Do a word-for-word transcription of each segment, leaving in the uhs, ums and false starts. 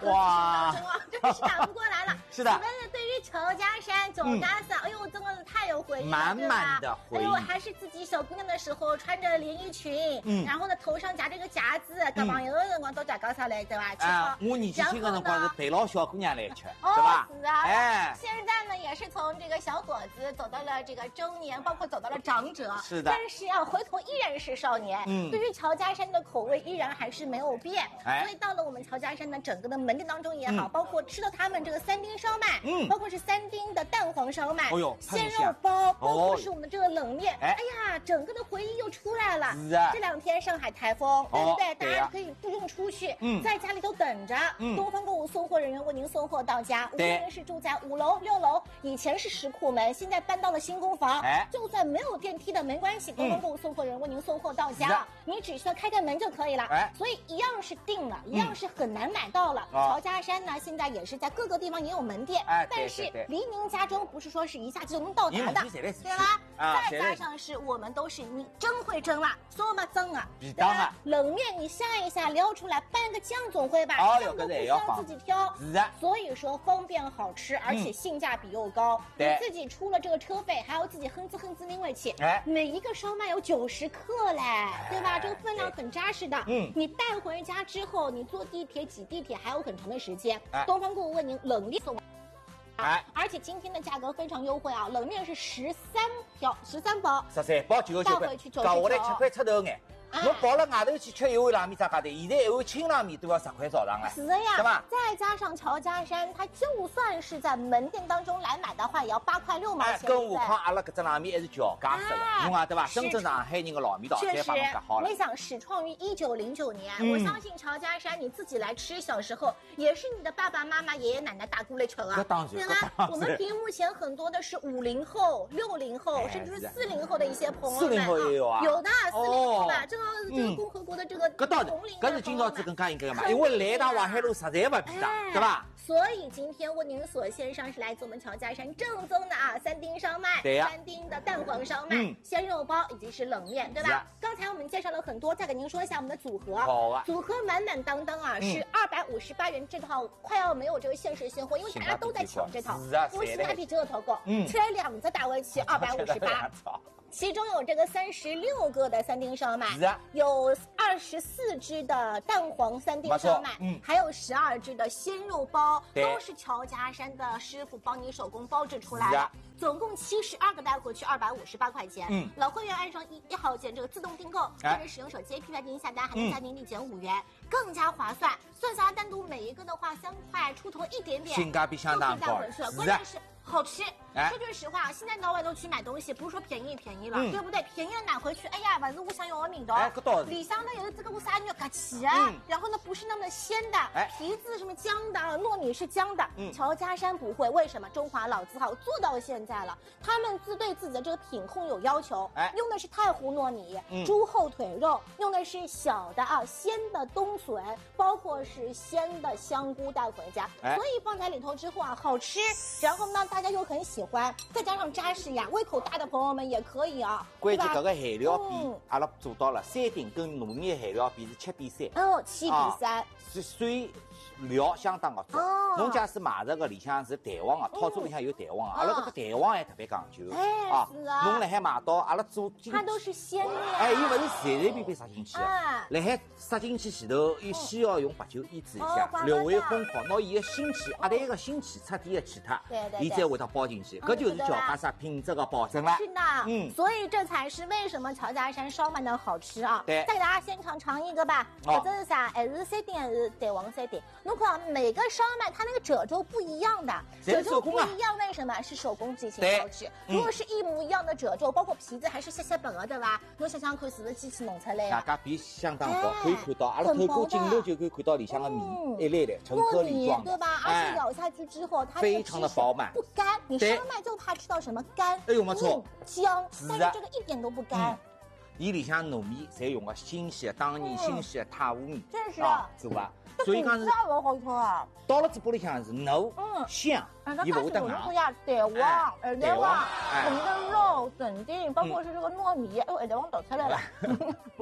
的过程当中啊，真是打不过来了。 是的。 我们对于乔家山九家伞，哎呦，真的是太有回忆了， 满满的回忆。 哎呦，还是自己小姑娘的时候穿着连衣裙，嗯，然后呢头上夹着个夹子，搿朋友的辰光到家高上来，对吧？ 啊，我年纪轻的辰光是陪老小姑娘来吃， 对吧？ 是啊。哎，现在呢也是从这个小伙子走到了这个中年，包括走到了长者。 是的。 但是啊，回头依然是少年。嗯。对于乔家山的口味依然还是没有变。哎。所以到了我们乔家山的整个的门店当中也好，包括吃到他们这个三丁烧麦，嗯，包括是三丁的蛋黄烧麦， 哦呦， 鲜肉包，包括是我们的这个冷面。哎呀，整个的回忆又出来了。 是啊。 这两天上海台风，对不对？大家可以不用出去，嗯，在家里头等着，嗯，东方购物送货人员为您送货到家。无论您是住在五楼、六楼，以前是石库门，现在搬到了新公房，哎，就算没有电梯的没关系，东方购物送货人员为您送货到家，你只需要开开门就可以了。哎，所以一样是定了，一样是很难买到了。乔家山呢，现在也是在各个地方也有门店，哎，但是离您家中不是说是一下子就能到达的，对吧？再加上是我们都是你真会蒸辣，说嘛蒸啊， 对吧？ 冷面你下一下撩出来，拌个酱总会吧？ 哦， 酱都不需要自己挑， 是的。 所以说方便好吃，而且性价比又高。你自己出了这个车费，还要自己哼滋哼滋拎回去。哎，每一个烧麦有九十克嘞，对吧？这个分量很扎实的。嗯，你带回家之后，你坐地铁挤地铁还有很长的时间。东方购物为您冷面送。哎，而且今天的价格非常优惠啊！冷面是十三条，十三包， 十三包九十九块， 带回去九十九， 搞下来七块出头眼。我跑了外头去吃一碗冷面咋价的？现在一碗清冷面都要十块早上了， 是的呀， 对吧？ 再加上乔家山，它就算是在门店当中来买的话，也要八块六毛钱。 更何况阿拉搿只冷面还是叫价式的，侬啊对吧？真正上海人的老味道才把侬夹好了。 你想，始创于一九零九年，我相信乔家山你自己来吃，小时候也是你的爸爸妈妈、爷爷奶奶打过来吃啊。 这当然， 对吧？我们屏幕前很多的是五零后、六零后，甚至是四零后的一些朋友们， 四零后也有啊， 有的四零后吧，正好这个共和。国的这个搿倒是，搿是今朝子更加应该嘛，因为来一趟淮海路实在勿便当，对吧？ 所以今天为您所献上是来自我们乔家山正宗的啊三丁烧麦， 对呀， 三丁的蛋黄烧麦、嗯、鲜肉包以及是冷面，对吧？刚才我们介绍了很多，再给您说一下我们的组合。 好啊， 组合满满当当啊，嗯、是二百五十八元这套，快要没有这个限时现货，因为大家都在抢这套，因为性价比只有头够，嗯，吃来两只打围棋二百五十八。其中有这个三十六个的三丁烧麦，有二十四只的蛋黄三丁烧麦，嗯，还有十二只的鲜肉包，都是乔家山的师傅帮你手工包制出来的。总共七十二个带回去二百五十八块钱。嗯，老会员按上一一号键这个自动订购，或者使用手机 A P P 来进行下单，还能家庭立减五元，更加划算。算下来单独每一个的话三块出头一点点， 性价比相当高。 关键是好吃。说句实话，现在到外头去买东西，不是说便宜便宜了，嗯、对不对？便宜了买回去，哎呀，不是我想要的味道。 哎，搿倒是。 里向呢有这个我啥肉夹起啊，嗯、然后呢不是那么鲜的，哎，皮子什么浆的，糯米是浆的。嗯，乔家山不会，为什么？中华老字号做到现在了，他们自对自己的这个品控有要求，哎，用的是太湖糯米、嗯、猪后腿肉，用的是小的啊鲜的冬笋，包括是鲜的香菇带回家，哎、所以放在里头之后啊好吃，然后呢大家又很喜欢，再加上扎实呀，胃口大的朋友们也可以啊。 关键这个馅料比、嗯、阿拉做到了，三丁跟糯米馅料比是七比三。 哦，七比三。 是水料相当的足。哦。侬假使买这个里向是蛋黄啊，套餐里向有蛋黄啊，阿拉这个蛋黄还特别讲究。 哎，啊，是啊。 侬辣海买到阿拉做， 它都是鲜的。 哎，伊勿是随随便便塞进去的。啊。辣海塞进去前头，伊先要用白酒腌制一下，略微烘烤，拿伊个腥气，鸭蛋个腥气彻底的去脱。 对对。 伊再会它包进去，搿就是叫啥啥品质的保证了。 是的。嗯。所以这才是为什么乔家山烧麦的好吃啊。 对。 再给大家现场尝一个吧。哦。这是啥？还是三丁还是蛋黄三丁？侬看每个烧麦它那个褶皱不一样的，褶皱不一样，为什么？是手工进行包制。如果是一模一样的褶皱，包括皮子还是细细白的，对吧？侬想想看，是不是机器弄出来的？ 大家比相当薄，可以看到，阿拉透过镜头就可以看到里向的米一粒粒成颗粒状， 对吧？而且咬下去之后，它非常的饱满， 不干。你烧麦就怕吃到什么干？ 哎呦，没错， 姜，但是这个一点都不干。 伊里向糯米侪用个新鲜的当年新鲜的太湖米， 真是啊，是吧？所以讲是老好吃啊！ 到了嘴巴里向是糯、嗯、香，伊不会得硬。 呀，蛋黄、二蛋黄、红的肉、笋丁，包括是这个糯米，哎呦，二蛋黄倒出来了。再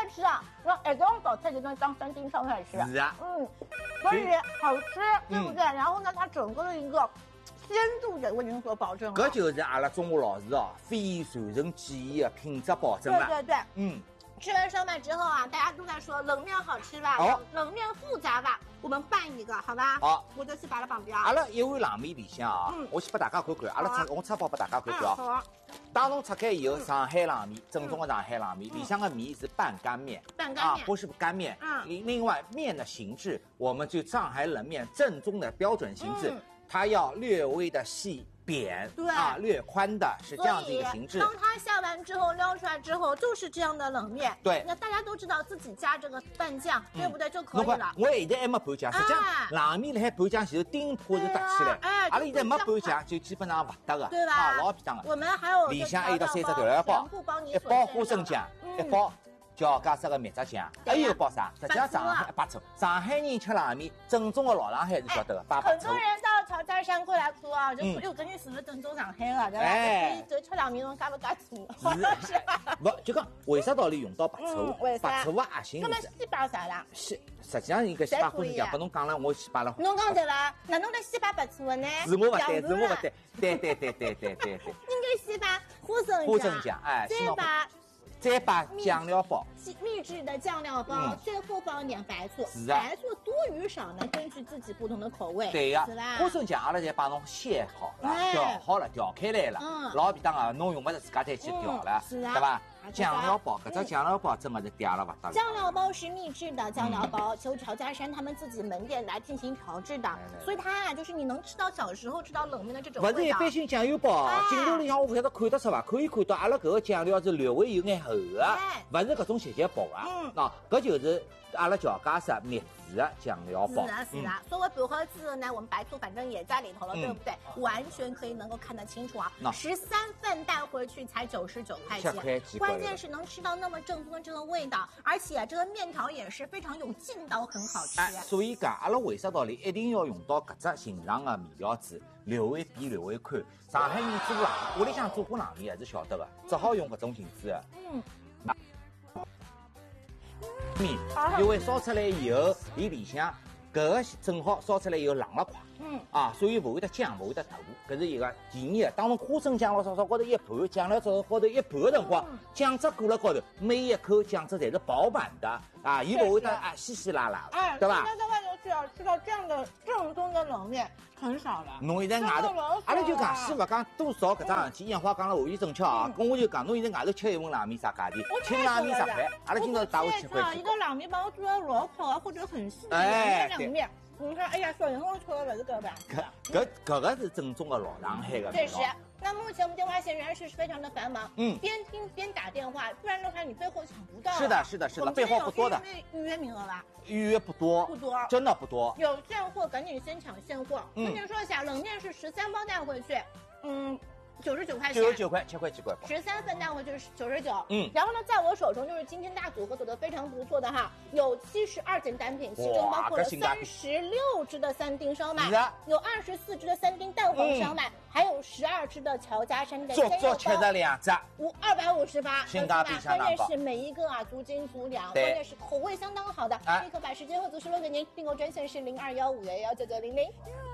吃啊，那一种早菜就能当三丁烧菜吃。 是啊， 嗯，所以好吃，对不对？然后呢，它整个的一个鲜度也为您所保证。 搿就是阿拉中华老师哦，非传承技艺的品质保证了。 对对对， 嗯。 吃完烧麦之后啊，大家都在说冷面好吃吧？哦、冷面复杂吧？我们拌一个，好吧？ 好， 我就去把它绑标。 阿拉一碗冷面里向啊，嗯、我先拨大家看看，阿拉拆，我拆包拨大家看看啊。好。当中拆开以后，上海冷面，正宗的上海冷面，里向的面是半干面， 半干面啊，不是干面。 嗯。 另另外面的形制，我们就上海冷面正宗的标准形制，它要略微的细。扁， 对啊，略宽的是这样子一个形制。 当它下完之后撩出来之后，就是这样的冷面。 对， 那大家都知道自己加这个拌酱，对不对？就可以了。 我现在还没拌酱，实际上冷面辣海拌酱前头顶泡是搭起来。哎，阿拉现在没拌酱，就基本上不搭的， 对吧？ 啊，老便当的。 我们还有里向还有到三只调料包，一包花生酱，一包叫加色的蜜汁酱，还有一包啥？实际上上海白醋。上海人吃冷面，正宗的老上海是晓得的，八白醋。 很多人到潮家山过来看啊，就说哟，搿人是不是正宗上海的，对吧？哎，就吃冷面侬加不加醋？ 是啊，不就讲为啥道理用到白醋？白醋的核心是。 那么西摆啥啦？ 西实际上应该西摆花生酱，拨侬讲了，我西摆了。 侬讲对了，哪能来西摆白醋的呢？ 是我不对，是我不对，对对对对对对对。 应该西摆花生花生酱，哎， 再把。 再把酱料包， 秘制的酱料包，嗯、最后放一点白醋， 是啊， 白醋多与少呢，根据自己不同的口味。 对呀、 啊，是吧？ 花生酱阿拉侪帮侬卸好了，哎、调好了，调开来了，嗯，老便当啊，侬用不着自家再去调了， 嗯、是啊， 对吧？酱料包，搿只酱料包真的是嗲了不得了。 酱料包是秘制的酱料包，由潮家山他们自己门店来进行调制的，所以它啊，就是你能吃到小时候吃到冷面的这种味道。 不是一般性酱油包，镜头里向我不晓得看得出伐？可以看到阿拉搿个酱料是略微有眼厚的，不是搿种斜斜薄啊。嗯，喏，搿就是阿拉乔家式秘制的酱料包。 是啊是啊，所以拌好之后呢，我们白醋反正也在里头了，对不对？完全可以能够看得清楚啊。十三份带回去才九十九块钱，关键是能吃到那么正宗的这个味道，而且这个面条也是非常有劲道，很好吃。 哎，所以讲阿拉为啥道理一定要用到搿只形状的面条子，略微扁略微宽。上海人做冷，屋里向做过冷面还是晓得的，只好用搿种形式的。嗯。面因为烧出来以后，伊里向搿个正好烧出来以后冷了快，嗯啊，所以勿会得浆，勿会得糊，搿是一个。第二，当侬花生酱咯烧烧高头一拌，酱料烧高头一拌的辰光，酱汁裹了高头，每一口酱汁侪是饱满的啊，伊勿会得啊稀稀拉拉， 哎， 对吧？ 现在在外头吃啊，吃到这样的正宗的冷面很少了。 侬现在外头，阿拉就讲，先勿讲多少搿桩事体，烟花讲了话语正确啊，跟我就讲，侬现在外头吃一碗冷面啥价钿？清冷面十块，阿拉今朝带我七块几。 一个冷面包做的老烤啊，或者很细的冷面。你看，哎呀，小人我吃的不是搿吧？ 搿搿个是正宗的老上海的。 确实，那目前我们电话线仍然是非常的繁忙，嗯，边听边打电话，不然的话你背后抢不到。 是的，是的，是的，背后不多的。 预约名额吧？ 预约不多， 不多， 真的不多。 有现货，赶紧先抢现货。跟您说一下，冷面是十三包带回去，嗯。九十九块钱， 九十九块，七块几块， 十三份带回去是九十九。嗯，然后呢，在我手中就是今天大组合走的非常不错的哈，有七十二件单品，其中包括了三十六只的三丁烧麦，有二十四只的三丁蛋黄烧麦，嗯、还有十二只的乔家山的鲜肉包， 足足吃了两只， 五二百五十八， 性价比相当高。 关键是每一个啊足斤足两，关键是口味相当好的。立刻把时间和组输入给您，订购专线是零二幺五幺幺九九零零。